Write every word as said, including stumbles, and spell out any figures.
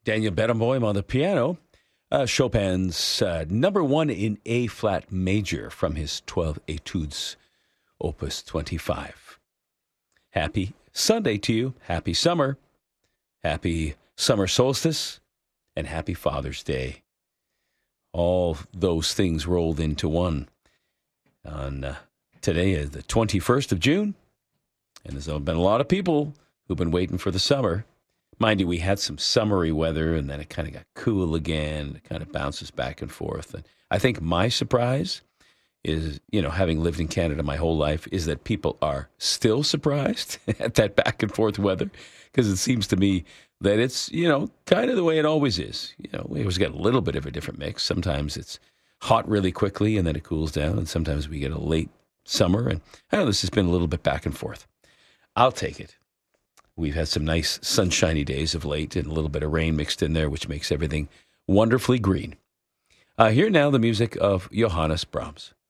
Daniel Barenboim on the piano. Uh, Chopin's uh, number one in A-flat major from his twelve Etudes, Opus twenty-five. Happy Sunday to you. Happy summer. Happy summer solstice. And happy Father's Day. All those things rolled into one. On uh, today is the twenty-first of June. And there's been a lot of people who've been waiting for the summer. Mind you, we had some summery weather, and then it kind of got cool again. It kind of bounces back and forth. And I think my surprise is, you know, having lived in Canada my whole life, is that people are still surprised at that back and forth weather, because it seems to me that it's, you know, kind of the way it always is. You know, we always get a little bit of a different mix. Sometimes it's hot really quickly, and then it cools down, and sometimes we get a late summer. And I know this has been a little bit back and forth. I'll take it. We've had some nice sunshiny days of late and a little bit of rain mixed in there, which makes everything wonderfully green. Uh, here now the music of Johannes Brahms.